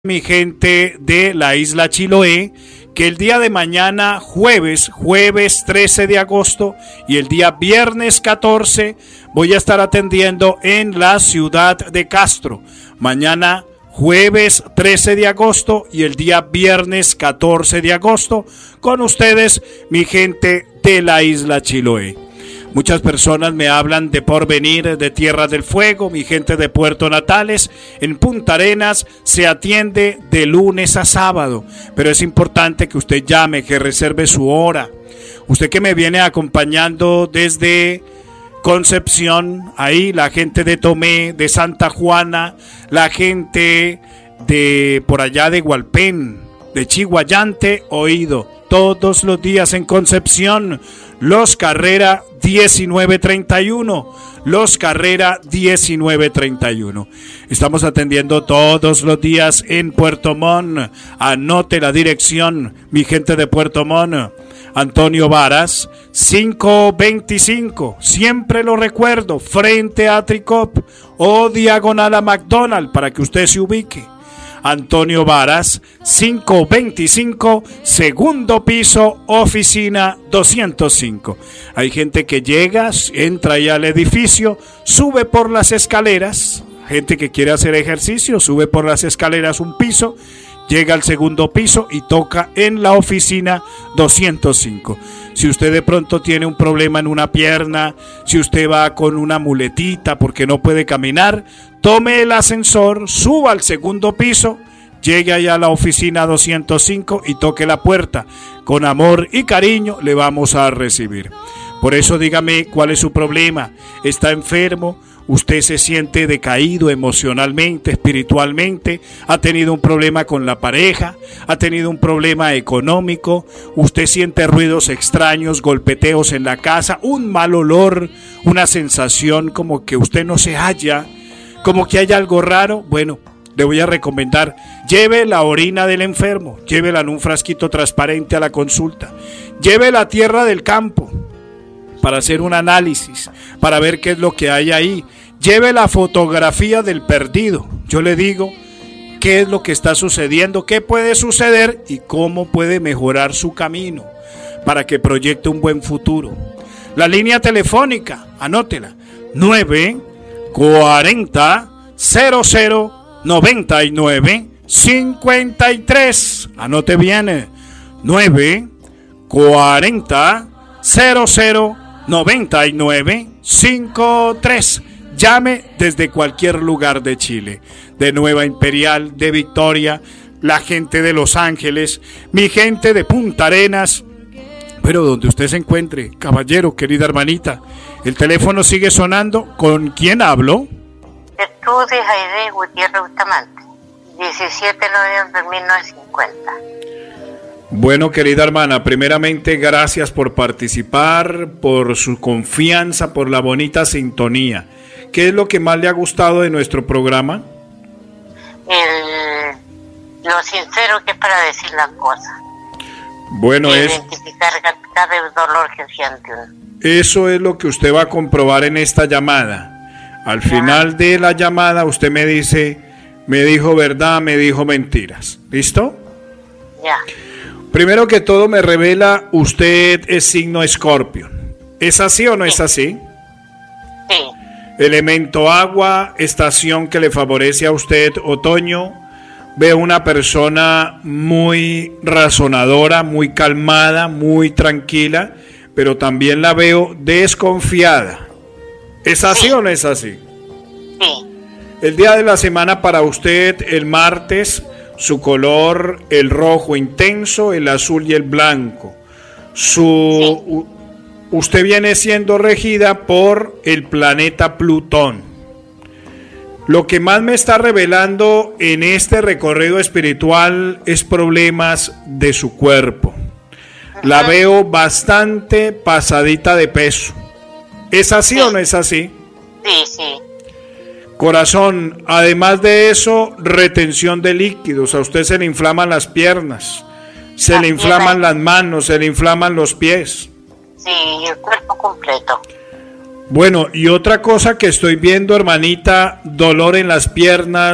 Mi gente de la isla Chiloé, que el día de mañana, jueves 13 de agosto y el día viernes 14, voy a estar atendiendo en la ciudad de Castro. Mañana, jueves 13 de agosto y el día viernes 14 de agosto, con ustedes, mi gente de la isla Chiloé. Muchas personas me hablan de Porvenir, de Tierra del Fuego, mi gente de Puerto Natales. En Punta Arenas se atiende de lunes a sábado, pero es importante que usted llame, que reserve su hora. Usted que me viene acompañando desde Concepción, ahí la gente de Tomé, de Santa Juana, la gente de por allá de Hualpén, de Chiguayante, oído, todos los días en Concepción, Los Carrera 1931, Los Carrera 1931. Estamos atendiendo todos los días en Puerto Montt. Anote la dirección, mi gente de Puerto Montt. Antonio Varas, 525, siempre lo recuerdo, frente a Tricop o diagonal a McDonald's para que usted se ubique. Antonio Varas, 525, segundo piso, oficina 205. Hay gente que llega, entra ya al edificio, sube por las escaleras. Gente que quiere hacer ejercicio, sube por las escaleras un piso, llega al segundo piso y toca en la oficina 205. Si usted de pronto tiene un problema en una pierna, si usted va con una muletita porque no puede caminar, tome el ascensor, suba al segundo piso, llegue allá a la oficina 205 y toque la puerta. Con amor y cariño le vamos a recibir. Por eso dígame cuál es su problema. ¿Está enfermo? ¿Usted se siente decaído emocionalmente, espiritualmente? ¿Ha tenido un problema con la pareja? ¿Ha tenido un problema económico? ¿Usted siente ruidos extraños, golpeteos en la casa, un mal olor, una sensación como que usted no se halla, como que hay algo raro? Bueno, le voy a recomendar, lleve la orina del enfermo, llévela en un frasquito transparente a la consulta, lleve la tierra del campo para hacer un análisis, para ver qué es lo que hay ahí. Lleve la fotografía del perdido. Yo le digo qué es lo que está sucediendo, qué puede suceder y cómo puede mejorar su camino para que proyecte un buen futuro. La línea telefónica, anótela, 940 00 99 53. Anote bien, 940 00 99 53. Llame desde cualquier lugar de Chile, de Nueva Imperial, de Victoria, la gente de Los Ángeles, mi gente de Punta Arenas, pero donde usted se encuentre, caballero, querida hermanita, el teléfono sigue sonando. ¿Con quién hablo? Gertrudis Aide Gutiérrez Bustamante, 17 de noviembre de 1950. Bueno, querida hermana, primeramente gracias por participar, por su confianza, por la bonita sintonía. ¿Qué es lo que más le ha gustado de nuestro programa? Lo sincero que es para decir las cosas. Bueno, identificar cada dolor que siente uno. Eso es lo que usted va a comprobar en esta llamada. Al final de la llamada usted me dice, me dijo verdad, me dijo mentiras. ¿Listo? Ya. Primero que todo me revela, usted es signo Escorpio. ¿Es así o no es así? Sí. Elemento agua, estación que le favorece a usted, otoño. Veo una persona muy razonadora, muy calmada, muy tranquila, pero también la veo desconfiada. ¿Es así o no es así? Sí. El día de la semana para usted, el martes, su color, el rojo intenso, el azul y el blanco. Usted viene siendo regida por el planeta Plutón. Lo que más me está revelando en este recorrido espiritual es problemas de su cuerpo. La veo bastante pasadita de peso. ¿Es así o no es así? Sí, sí. Corazón, además de eso, retención de líquidos. A usted se le inflaman las piernas, se le inflaman las manos, se le inflaman los pies. Sí, el cuerpo completo. Bueno, y otra cosa que estoy viendo, hermanita, dolor en las piernas,